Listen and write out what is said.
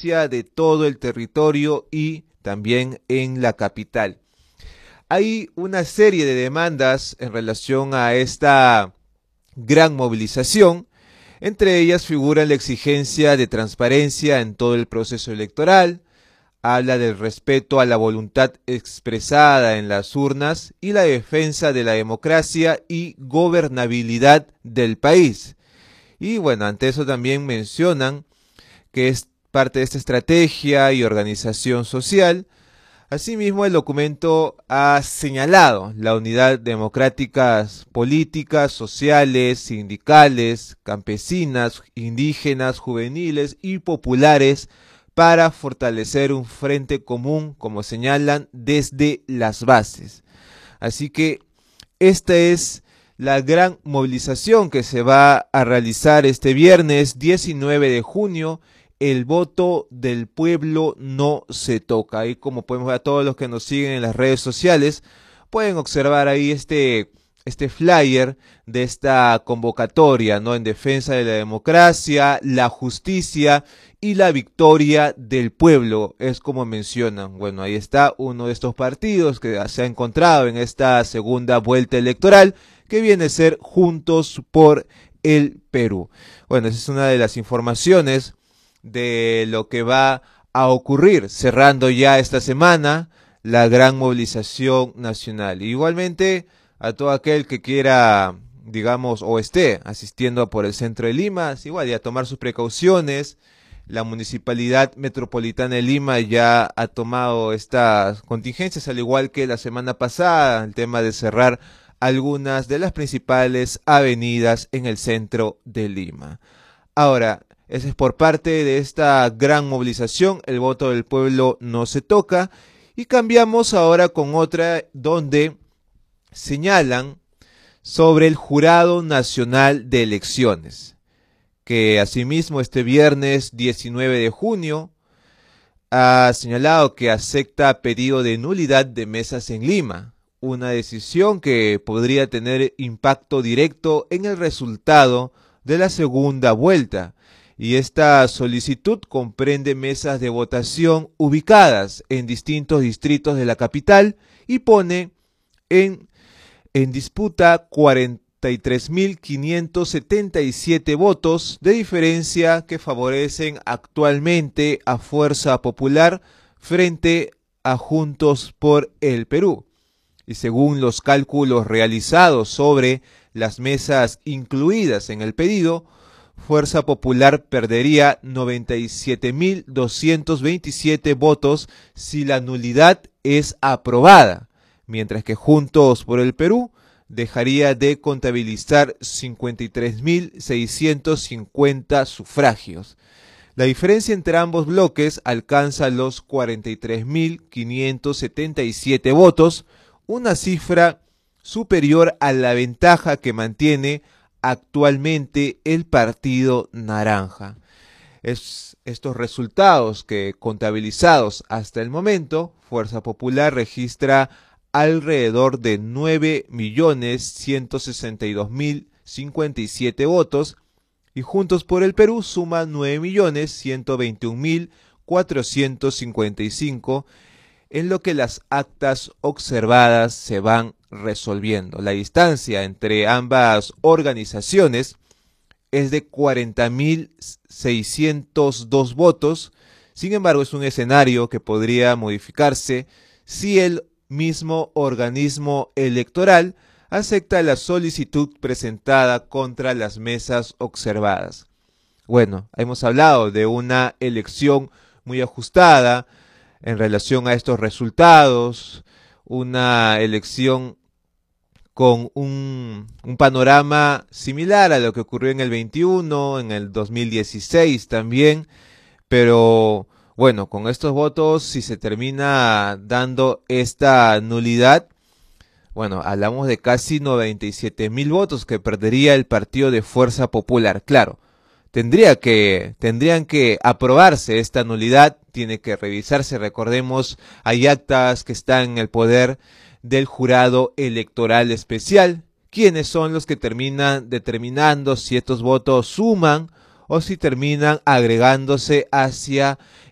justicia de todo el territorio y también en la capital. Hay una serie de demandas en relación a esta gran movilización. Entre ellas figura la exigencia de transparencia en todo el proceso electoral, habla del respeto a la voluntad expresada en las urnas y la defensa de la democracia y gobernabilidad del país. Y bueno, ante eso también mencionan que es parte de esta estrategia y organización social. Asimismo, el documento ha señalado la unidad democráticas políticas, sociales, sindicales, campesinas, indígenas, juveniles y populares para fortalecer un frente común, como señalan, desde las bases. Así que esta es la gran movilización que se va a realizar este viernes 19 de junio. El voto del pueblo no se toca. Y como podemos ver, a todos los que nos siguen en las redes sociales pueden observar ahí este flyer de esta convocatoria, ¿no? En defensa de la democracia, la justicia y la victoria del pueblo, es como mencionan. Bueno, ahí está uno de estos partidos que se ha encontrado en esta segunda vuelta electoral, que viene a ser Juntos por el Perú. Bueno, esa es una de las informaciones de lo que va a ocurrir, cerrando ya esta semana la gran movilización nacional. Igualmente, a todo aquel que quiera, digamos, o esté asistiendo por el centro de Lima, igual ya tomar sus precauciones. La Municipalidad Metropolitana de Lima ya ha tomado estas contingencias, al igual que la semana pasada, el tema de cerrar algunas de las principales avenidas en el centro de Lima. Ahora, ese es por parte de esta gran movilización, el voto del pueblo no se toca, y cambiamos ahora con otra donde señalan sobre el Jurado Nacional de Elecciones, que asimismo este viernes 19 de junio ha señalado que acepta pedido de nulidad de mesas en Lima, una decisión que podría tener impacto directo en el resultado de la segunda vuelta. Y esta solicitud comprende mesas de votación ubicadas en distintos distritos de la capital y pone en disputa 43.577 votos de diferencia que favorecen actualmente a Fuerza Popular frente a Juntos por el Perú. Y según los cálculos realizados sobre las mesas incluidas en el pedido, Fuerza Popular perdería 97.227 votos si la nulidad es aprobada, mientras que Juntos por el Perú dejaría de contabilizar 53.650 sufragios. La diferencia entre ambos bloques alcanza los 43.577 votos, una cifra superior a la ventaja que mantiene actualmente el Partido Naranja. Estos resultados que contabilizados hasta el momento, Fuerza Popular registra alrededor de 9.162.057 votos y Juntos por el Perú suma 9.121.455, en lo que las actas observadas se van resolviendo. La distancia entre ambas organizaciones es de 40.602 votos. Sin embargo, es un escenario que podría modificarse si el mismo organismo electoral acepta la solicitud presentada contra las mesas observadas. Bueno, hemos hablado de una elección muy ajustada en relación a estos resultados, una elección con un panorama similar a lo que ocurrió en el 21, en el 2016 también, pero bueno, con estos votos, si se termina dando esta nulidad, bueno, hablamos de casi 97.000 votos que perdería el partido de Fuerza Popular. Claro, tendrían que aprobarse esta nulidad, tiene que revisarse, recordemos, hay actas que están en el poder del jurado electoral especial, quienes son los que terminan determinando si estos votos suman o si terminan agregándose hacia